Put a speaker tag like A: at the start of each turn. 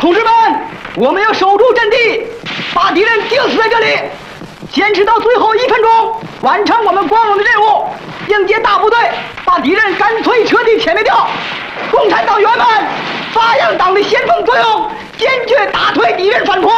A: 同志们，我们要守住阵地，把敌人钉死在这里，坚持到最后1分钟，完成我们光荣的任务，迎接大部队，把敌人干脆彻底歼灭掉。共产党员们，发扬党的先锋作用，坚决打退敌人反扑。